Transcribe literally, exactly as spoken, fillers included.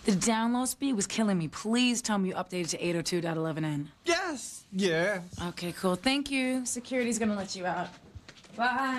The download speed was killing me. Please tell me you updated to eight oh two dot eleven n. Yes, yes. Okay, cool. Thank you. Security's gonna let you out. Bye.